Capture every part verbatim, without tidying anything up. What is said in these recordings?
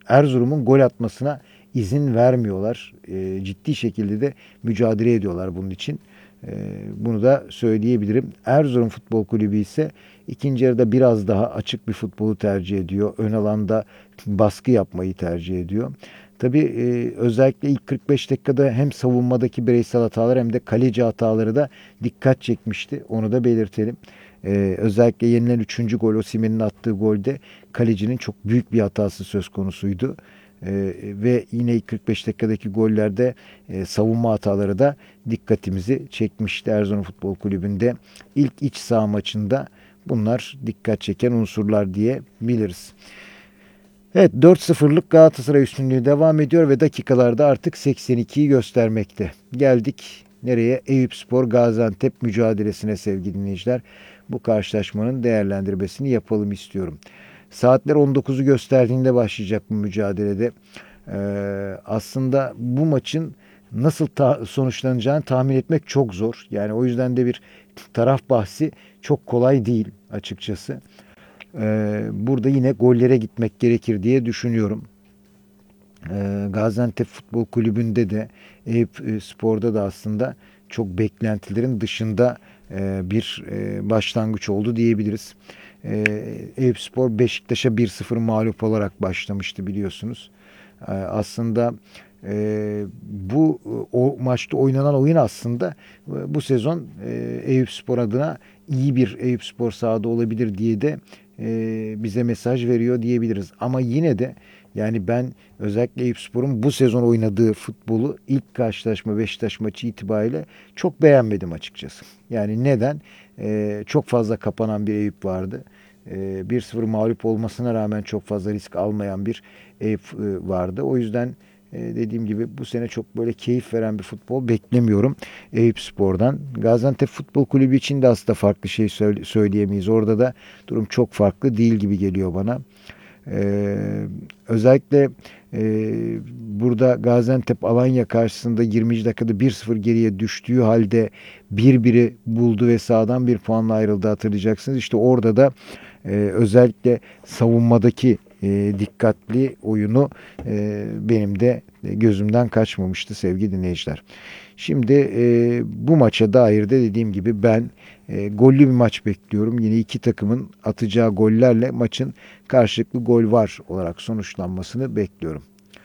Erzurum'un gol atmasına izin vermiyorlar. E, ciddi şekilde de mücadele ediyorlar bunun için. E, bunu da söyleyebilirim. Erzurum Futbol Kulübü ise ikinci yarıda biraz daha açık bir futbolu tercih ediyor. Ön alanda baskı yapmayı tercih ediyor. Tabii e, özellikle ilk kırk beş dakikada hem savunmadaki bireysel hatalar hem de kaleci hataları da dikkat çekmişti. Onu da belirtelim. E, özellikle yenilen üçüncü gol, Osimhen'in attığı golde kalecinin çok büyük bir hatası söz konusuydu. E, ve yine ilk kırk beş dakikadaki gollerde e, savunma hataları da dikkatimizi çekmişti Erzurum Futbol Kulübü'nde. İlk iç saha maçında bunlar dikkat çeken unsurlar diyebiliriz. Evet, dört sıfırlık Galatasaray üstünlüğü devam ediyor ve dakikalarda artık seksen ikiyi göstermekte. Geldik nereye? Eyüpspor Gaziantep mücadelesine sevgili dinleyiciler. Bu karşılaşmanın değerlendirmesini yapalım istiyorum. Saatler on dokuzu gösterdiğinde başlayacak bu mücadelede. Ee, aslında bu maçın nasıl ta- sonuçlanacağını tahmin etmek çok zor. Yani o yüzden de bir taraf bahsi çok kolay değil açıkçası. Ee, burada yine gollere gitmek gerekir diye düşünüyorum. Ee, Gaziantep Futbol Kulübü'nde de Eyüp e, Spor'da da aslında çok beklentilerin dışında e, bir e, başlangıç oldu diyebiliriz. E, Eyüp Spor Beşiktaş'a bir sıfır mağlup olarak başlamıştı biliyorsunuz. E, aslında e, bu o maçta oynanan oyun aslında e, bu sezon e, Eyüp Spor adına iyi bir Eyüp Spor sahada olabilir diye de e, bize mesaj veriyor diyebiliriz. Ama yine de yani ben özellikle Eyüpspor'un bu sezon oynadığı futbolu ilk karşılaşma Beşiktaş maçı itibariyle çok beğenmedim açıkçası. Yani neden? Ee, çok fazla kapanan bir Eyüp vardı. Ee, bir sıfır mağlup olmasına rağmen çok fazla risk almayan bir Eyüp e, vardı. O yüzden e, dediğim gibi bu sene çok böyle keyif veren bir futbol beklemiyorum Eyüpspor'dan. Gaziantep Futbol Kulübü için de aslında farklı şey söyleyemeyiz. Orada da durum çok farklı değil gibi geliyor bana. Ee, özellikle e, burada Gaziantep Alanya karşısında yirminci dakikada bir sıfır geriye düştüğü halde bir biri buldu ve sahadan bir puanla ayrıldı hatırlayacaksınız. İşte orada da e, özellikle savunmadaki e, dikkatli oyunu e, benim de gözümden kaçmamıştı sevgili dinleyiciler. Şimdi e, bu maça dair de dediğim gibi ben e, gollü bir maç bekliyorum. Yine iki takımın atacağı gollerle maçın karşılıklı gol var olarak sonuçlanmasını bekliyorum.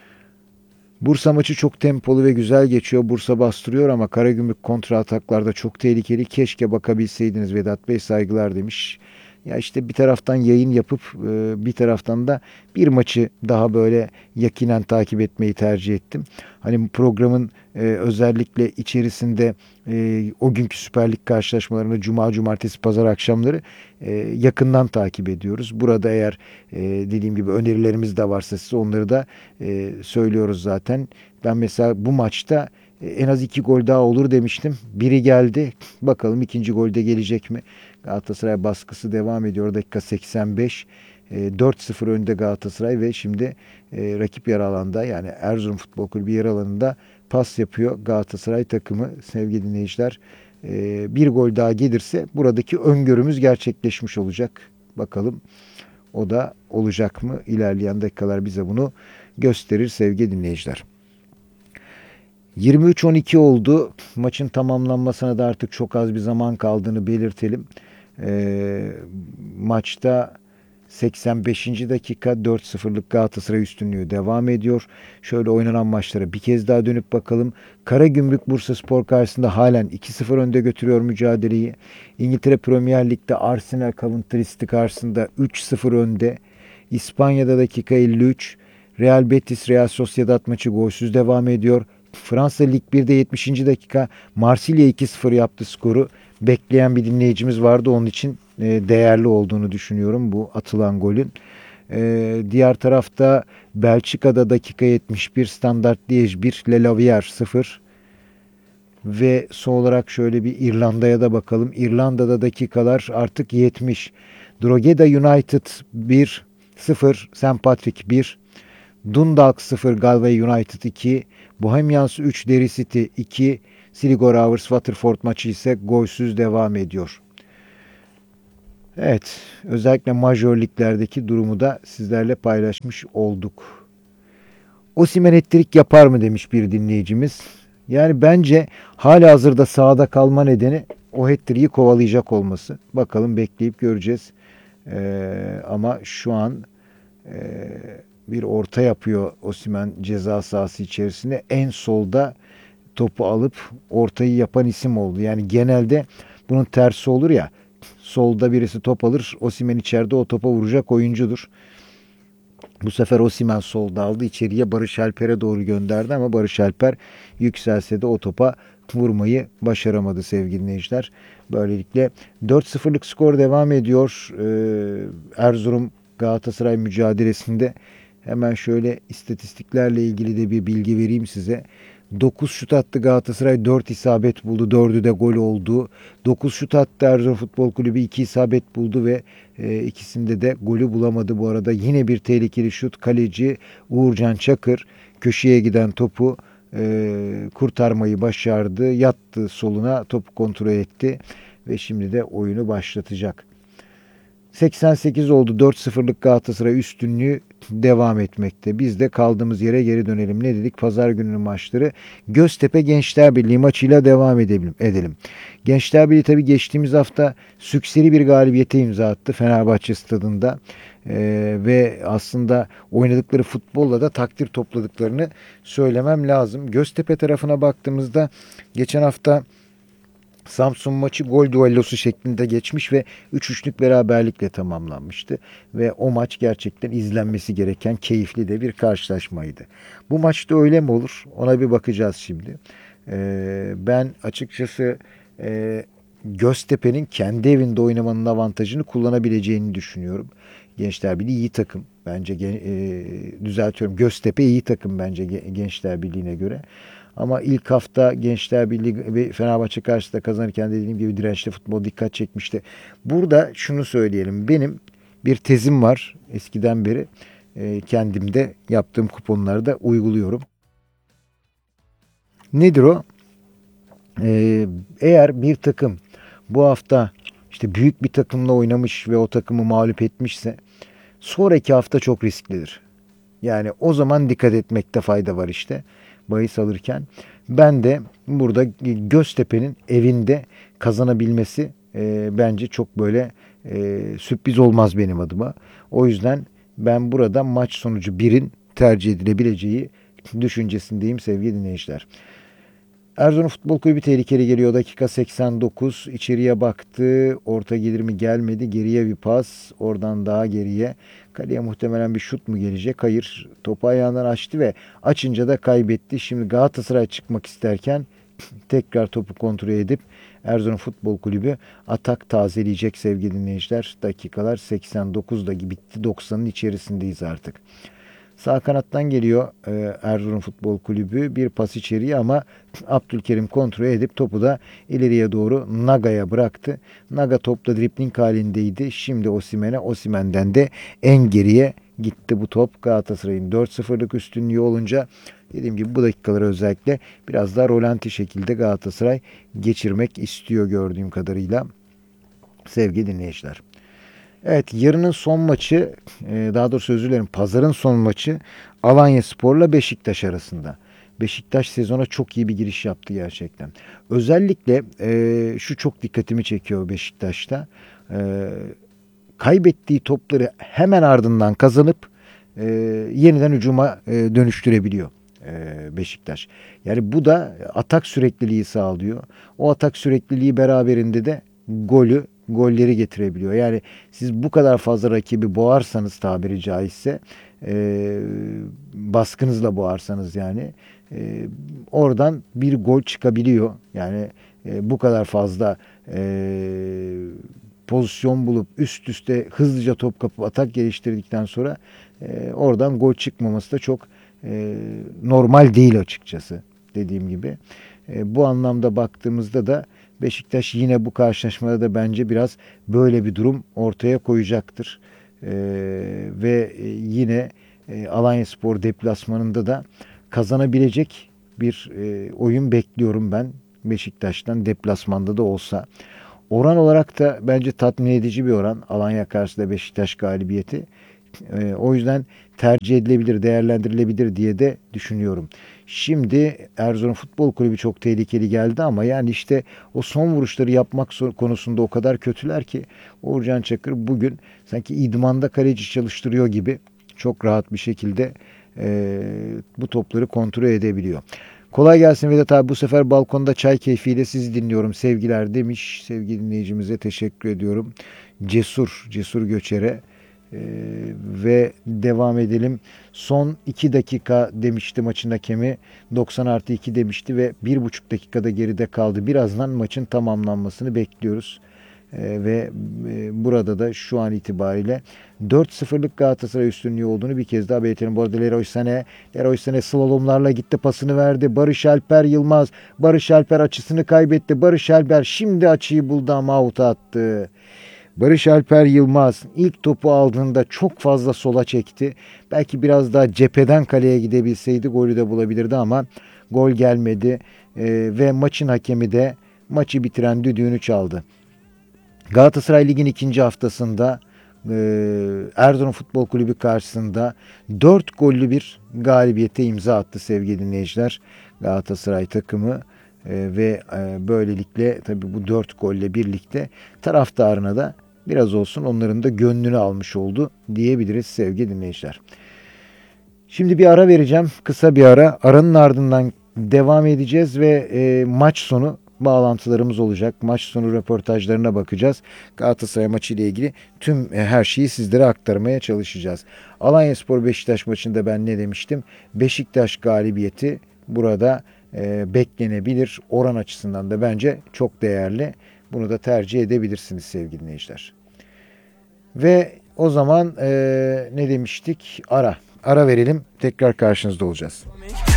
Bursa maçı çok tempolu ve güzel geçiyor. Bursa bastırıyor ama Karagümrük kontra ataklarda çok tehlikeli. Keşke bakabilseydiniz Vedat Bey, saygılar demiş. Ya işte bir taraftan yayın yapıp bir taraftan da bir maçı daha böyle yakinen takip etmeyi tercih ettim. Hani programın özellikle içerisinde o günkü Süper Lig karşılaşmalarını Cuma, Cumartesi, Pazar akşamları yakından takip ediyoruz. Burada eğer dediğim gibi önerilerimiz de varsa size onları da söylüyoruz zaten. Ben mesela bu maçta en az iki gol daha olur demiştim. Biri geldi. Bakalım ikinci golde gelecek mi? Galatasaray baskısı devam ediyor. Dakika seksen beş. dört sıfır önde Galatasaray ve şimdi rakip yarı alanda yani Erzurum Futbol Kulübü yarı alanında pas yapıyor Galatasaray takımı sevgili dinleyiciler. Bir gol daha gelirse buradaki öngörümüz gerçekleşmiş olacak. Bakalım o da olacak mı? İlerleyen dakikalar bize bunu gösterir sevgili dinleyiciler. yirmi üç on iki oldu. Maçın tamamlanmasına da artık çok az bir zaman kaldığını belirtelim. E, maçta seksen beşinci dakika dört sıfırlık Galatasaray üstünlüğü devam ediyor. Şöyle oynanan maçlara bir kez daha dönüp bakalım. Karagümrük Bursaspor karşısında halen iki sıfır önde götürüyor mücadeleyi. İngiltere Premier Lig'de Arsenal Coventry City karşısında üç sıfır önde. İspanya'da dakika elli üç. Real Betis Real Sociedad maçı golsüz devam ediyor. Fransa Lig birde yetmişinci dakika Marsilya iki sıfır yaptı skoru. Bekleyen bir dinleyicimiz vardı. Onun için değerli olduğunu düşünüyorum bu atılan golün. Diğer tarafta Belçika'da dakika yetmiş bir Standard Liège bir Le Lavier sıfır. Ve son olarak şöyle bir İrlanda'ya da bakalım. İrlanda'da dakikalar artık yetmiş. Drogheda United bir sıfır, Saint Patrick bir, Dundalk sıfır, Galway United iki, Bohemians üç, Derry City iki, Sligo Rovers Waterford maçı ise golsüz devam ediyor. Evet, özellikle majör liglerdeki durumu da sizlerle paylaşmış olduk. Osimhen hat-trick yapar mı demiş bir dinleyicimiz. Yani bence halihazırda sahada kalma nedeni o hat-trick'i kovalayacak olması. Bakalım, bekleyip göreceğiz. Ee, ama şu an e, bir orta yapıyor Osimhen ceza sahası içerisinde. En solda topu alıp ortayı yapan isim oldu. Yani genelde bunun tersi olur ya. Solda birisi top alır, Osimhen içeride o topa vuracak oyuncudur. Bu sefer Osimhen solda aldı, içeriye Barış Alper'e doğru gönderdi ama Barış Alper yükselse de o topa vurmayı başaramadı sevgili dinleyiciler. Böylelikle dört sıfırlık skor devam ediyor. Ee, Erzurum Galatasaray mücadelesinde hemen şöyle istatistiklerle ilgili de bir bilgi vereyim size. dokuz şut attı Galatasaray, dört isabet buldu. dördü de gol oldu. dokuz şut attı Erzurum Futbol Kulübü, iki isabet buldu ve e, ikisinde de golü bulamadı. Bu arada yine bir tehlikeli şut. Kaleci Uğurcan Çakır köşeye giden topu e, kurtarmayı başardı. Yattı soluna, topu kontrol etti ve şimdi de oyunu başlatacak. seksen sekiz oldu. dört sıfırlık Galatasaray üstünlüğü devam etmekte. Biz de kaldığımız yere geri dönelim. Ne dedik? Pazar gününün maçları. Göztepe Gençler Birliği maçıyla devam edelim. edelim. Gençler Birliği tabii geçtiğimiz hafta sükseli bir galibiyete imza attı Fenerbahçe stadında. Ee, ve aslında oynadıkları futbolla da takdir topladıklarını söylemem lazım. Göztepe tarafına baktığımızda geçen hafta Samsun maçı gol duellosu şeklinde geçmiş ve üç üçlük beraberlikle tamamlanmıştı. Ve o maç gerçekten izlenmesi gereken keyifli de bir karşılaşmaydı. Bu maçta öyle mi olur? Ona bir bakacağız şimdi. Ee, ben açıkçası e, Göztepe'nin kendi evinde oynamanın avantajını kullanabileceğini düşünüyorum. Gençler Birliği iyi takım. Bence e, düzeltiyorum. Göztepe iyi takım bence Gençler Birliği'ne göre. Ama ilk hafta Gençler Birliği ve Fenerbahçe karşısında kazanırken dediğim gibi dirençli futbol dikkat çekmişti. Burada şunu söyleyelim. Benim bir tezim var eskiden beri. E, kendimde yaptığım kuponları da uyguluyorum. Nedir o? E, eğer bir takım bu hafta işte büyük bir takımla oynamış ve o takımı mağlup etmişse sonraki hafta çok risklidir. Yani o zaman dikkat etmekte fayda var işte bahis alırken. Ben de burada Göztepe'nin evinde kazanabilmesi e, bence çok böyle e, sürpriz olmaz benim adıma. O yüzden ben burada maç sonucu birin tercih edilebileceği düşüncesindeyim sevgili dinleyiciler. Erzurum Futbol Kulübü tehlikeli geliyor. Dakika seksen dokuz. İçeriye baktı. Orta gelir mi, gelmedi. Geriye bir pas. Oradan daha geriye. Kaleye muhtemelen bir şut mu gelecek? Hayır. Topu ayağından açtı ve açınca da kaybetti. Şimdi Galatasaray çıkmak isterken tekrar topu kontrol edip Erzurum Futbol Kulübü atak tazeleyecek sevgili dinleyiciler. Dakikalar seksen dokuzda bitti. doksanın içerisindeyiz artık. Sağ kanattan geliyor e, Erzurum Futbol Kulübü. Bir pas içeriye ama Abdülkerim kontrol edip topu da ileriye doğru Naga'ya bıraktı. Naga topla dribling halindeydi. Şimdi Osimhen'e, Osimhen'den de en geriye gitti bu top. Galatasaray'ın dört sıfırlık üstünlüğü olunca dediğim gibi bu dakikaları özellikle biraz daha rolanti şekilde Galatasaray geçirmek istiyor gördüğüm kadarıyla sevgili dinleyiciler. Evet, yarının son maçı, daha doğrusu özür dilerim, pazarın son maçı Alanyaspor'la Beşiktaş arasında. Beşiktaş sezona çok iyi bir giriş yaptı gerçekten. Özellikle e, şu çok dikkatimi çekiyor Beşiktaş'ta. E, kaybettiği topları hemen ardından kazanıp e, yeniden hücuma e, dönüştürebiliyor e, Beşiktaş. Yani bu da atak sürekliliği sağlıyor. O atak sürekliliği beraberinde de golü golleri getirebiliyor. Yani siz bu kadar fazla rakibi boğarsanız tabiri caizse e, baskınızla boğarsanız yani e, oradan bir gol çıkabiliyor. Yani e, bu kadar fazla e, pozisyon bulup üst üste hızlıca top kapıp atak geliştirdikten sonra e, oradan gol çıkmaması da çok e, normal değil açıkçası dediğim gibi. E, bu anlamda baktığımızda da Beşiktaş yine bu karşılaşmada da bence biraz böyle bir durum ortaya koyacaktır. E, ve yine e, Alanyaspor deplasmanında da kazanabilecek bir e, oyun bekliyorum ben Beşiktaş'tan deplasmanda da olsa. Oran olarak da bence tatmin edici bir oran. Alanya karşısında Beşiktaş galibiyeti. E, o yüzden tercih edilebilir, değerlendirilebilir diye de düşünüyorum. Şimdi Erzurum Futbol Kulübü çok tehlikeli geldi ama yani işte o son vuruşları yapmak konusunda o kadar kötüler ki Uğurcan Çakır bugün sanki idmanda kaleci çalıştırıyor gibi çok rahat bir şekilde e, bu topları kontrol edebiliyor. Kolay gelsin Vedat abi. Bu sefer balkonda çay keyfiyle sizi dinliyorum. Sevgiler demiş. Sevgili dinleyicimize teşekkür ediyorum. Cesur, Cesur Göçer'e. Ee, ve devam edelim. Son iki dakika demişti maçın hakemi. doksan artı iki demişti ve bir buçuk dakikada geride kaldı. Birazdan maçın tamamlanmasını bekliyoruz. Ee, ve e, burada da şu an itibariyle dört sıfırlık Galatasaray üstünlüğü olduğunu bir kez daha belirtelim. Bu arada Leroy Sané, Leroy Sané slalomlarla gitti, pasını verdi. Barış Alper Yılmaz, Barış Alper açısını kaybetti. Barış Alper şimdi açıyı buldu ama out'a attı. Barış Alper Yılmaz ilk topu aldığında çok fazla sola çekti. Belki biraz daha cepheden kaleye gidebilseydi golü de bulabilirdi ama gol gelmedi. Ee, ve maçın hakemi de maçı bitiren düdüğünü çaldı. Galatasaray Lig'in ikinci haftasında e, Erzurum Futbol Kulübü karşısında dört gollü bir galibiyete imza attı sevgili dinleyiciler. Galatasaray takımı e, ve e, böylelikle tabii bu dört golle birlikte taraftarına da biraz olsun onların da gönlünü almış oldu diyebiliriz sevgili dinleyiciler. Şimdi bir ara vereceğim. Kısa bir ara. Aranın ardından devam edeceğiz ve e, maç sonu bağlantılarımız olacak. Maç sonu röportajlarına bakacağız. Galatasaray maçı ile ilgili tüm e, her şeyi sizlere aktarmaya çalışacağız. Alanyaspor Beşiktaş maçında ben ne demiştim? Beşiktaş galibiyeti burada e, beklenebilir. Oran açısından da bence çok değerli. Bunu da tercih edebilirsiniz sevgili dinleyiciler. Ve o zaman e, ne demiştik? Ara. Ara verelim. Tekrar karşınızda olacağız.